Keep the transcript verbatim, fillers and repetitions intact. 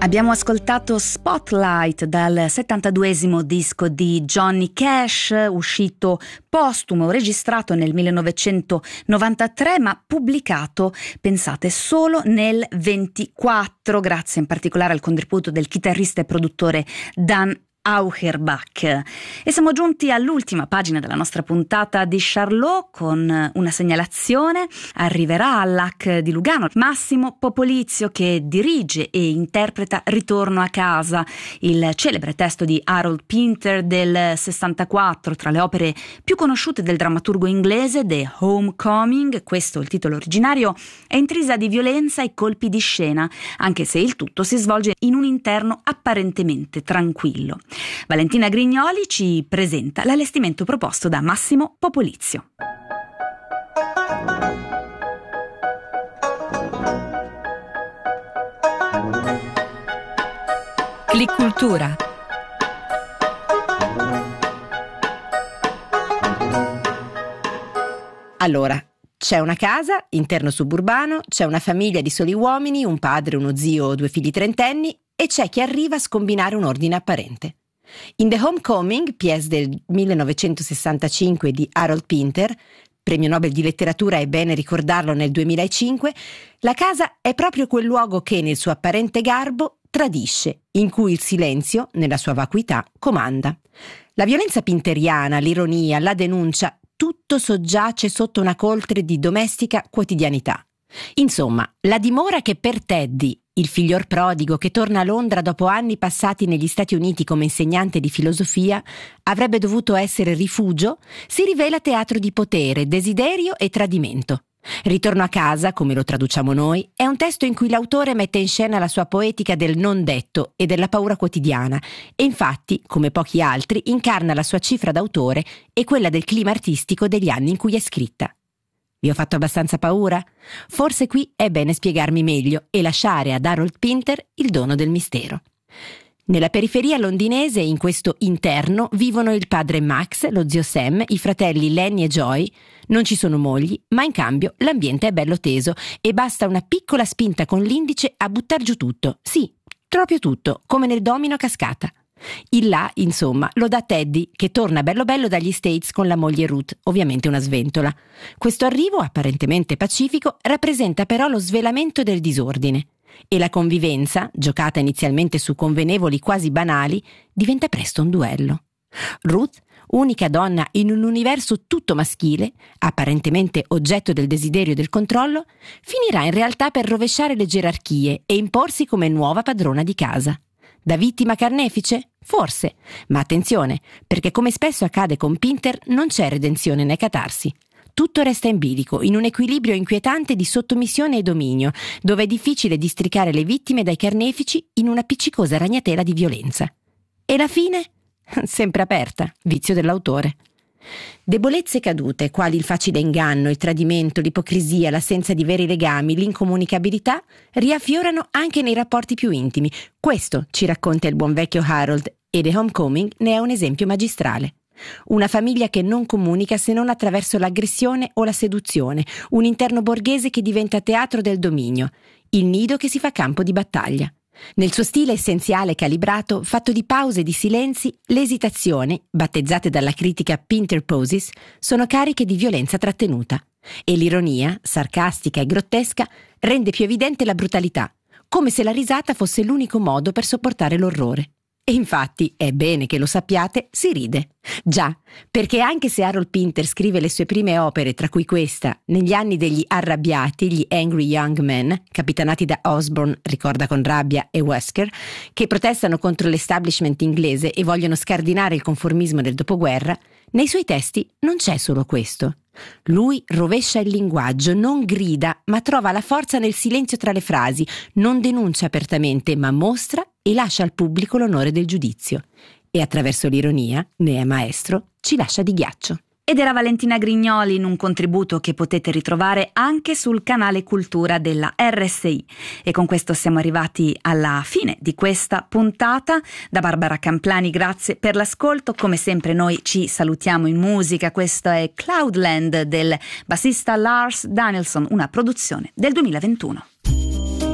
Abbiamo ascoltato Spotlight dal settantaduesimo disco di Johnny Cash, uscito postumo, registrato nel millenovecentonovantatré, ma pubblicato, pensate, solo nel ventiquattro, grazie in particolare al contributo del chitarrista e produttore Dan Auerbach. E siamo giunti all'ultima pagina della nostra puntata di Charlot con una segnalazione. Arriverà all'A C di Lugano Massimo Popolizio, che dirige e interpreta Ritorno a casa, il celebre testo di Harold Pinter del sessantaquattro, tra le opere più conosciute del drammaturgo inglese. The Homecoming, questo è il titolo originario, è intrisa di violenza e colpi di scena, anche se il tutto si svolge in un interno apparentemente tranquillo. Valentina Grignoli ci presenta l'allestimento proposto da Massimo Popolizio. Click Cultura. Allora, c'è una casa, interno suburbano, c'è una famiglia di soli uomini, un padre, uno zio, due figli trentenni, e c'è chi arriva a scombinare un ordine apparente. In The Homecoming, pièce del millenovecentosessantacinque di Harold Pinter, premio Nobel di letteratura, è bene ricordarlo, nel duemilacinque, la casa è proprio quel luogo che, nel suo apparente garbo, tradisce, in cui il silenzio, nella sua vacuità, comanda. La violenza pinteriana, l'ironia, la denuncia, tutto soggiace sotto una coltre di domestica quotidianità. Insomma, la dimora che per Teddy, il figlior prodigo che torna a Londra dopo anni passati negli Stati Uniti come insegnante di filosofia, avrebbe dovuto essere rifugio, si rivela teatro di potere, desiderio e tradimento. Ritorno a casa, come lo traduciamo noi, è un testo in cui l'autore mette in scena la sua poetica del non detto e della paura quotidiana, e infatti, come pochi altri, incarna la sua cifra d'autore e quella del clima artistico degli anni in cui è scritta. Vi ho fatto abbastanza paura? Forse qui è bene spiegarmi meglio e lasciare ad Harold Pinter il dono del mistero. Nella periferia londinese, in questo interno, vivono il padre Max, lo zio Sam, i fratelli Lenny e Joy. Non ci sono mogli, ma in cambio l'ambiente è bello teso e basta una piccola spinta con l'indice a buttar giù tutto. Sì, proprio tutto, come nel domino a cascata. Il là, insomma, lo dà Teddy, che torna bello bello dagli States con la moglie Ruth, ovviamente una sventola. Questo arrivo, apparentemente pacifico, rappresenta però lo svelamento del disordine. E la convivenza, giocata inizialmente su convenevoli quasi banali, diventa presto un duello. Ruth, unica donna in un universo tutto maschile, apparentemente oggetto del desiderio e del controllo, finirà in realtà per rovesciare le gerarchie e imporsi come nuova padrona di casa. Da vittima carnefice? Forse, ma attenzione, perché come spesso accade con Pinter non c'è redenzione né catarsi. Tutto resta in bilico, in un equilibrio inquietante di sottomissione e dominio, dove è difficile districare le vittime dai carnefici in una appiccicosa ragnatela di violenza. E la fine? Sempre aperta, vizio dell'autore. Debolezze cadute, quali il facile inganno, il tradimento, l'ipocrisia, l'assenza di veri legami, l'incomunicabilità, riaffiorano anche nei rapporti più intimi. Questo ci racconta il buon vecchio Harold, e The Homecoming ne è un esempio magistrale. Una famiglia che non comunica se non attraverso l'aggressione o la seduzione, un interno borghese che diventa teatro del dominio, il nido che si fa campo di battaglia. Nel suo stile essenziale e calibrato, fatto di pause e di silenzi, le esitazioni, battezzate dalla critica Pinter Poses, sono cariche di violenza trattenuta. E l'ironia, sarcastica e grottesca, rende più evidente la brutalità, come se la risata fosse l'unico modo per sopportare l'orrore. E infatti, è bene che lo sappiate, si ride. Già, perché anche se Harold Pinter scrive le sue prime opere, tra cui questa, negli anni degli arrabbiati, gli Angry Young Men, capitanati da Osborne, ricorda con rabbia, e Wesker, che protestano contro l'establishment inglese e vogliono scardinare il conformismo del dopoguerra, nei suoi testi non c'è solo questo. Lui rovescia il linguaggio, non grida, ma trova la forza nel silenzio tra le frasi, non denuncia apertamente, ma mostra e lascia al pubblico l'onore del giudizio. E attraverso l'ironia, ne è maestro, ci lascia di ghiaccio. Ed era Valentina Grignoli in un contributo che potete ritrovare anche sul canale Cultura della R S I. E con questo siamo arrivati alla fine di questa puntata. Da Barbara Camplani, grazie per l'ascolto. Come sempre noi ci salutiamo in musica. Questo è Cloudland del bassista Lars Danielsson, una produzione del duemilaventuno.